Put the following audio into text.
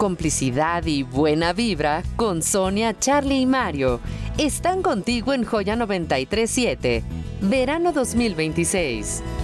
complicidad y buena vibra con Sonia, Charlie y Mario. Están contigo en Joya 93.7, verano 2026.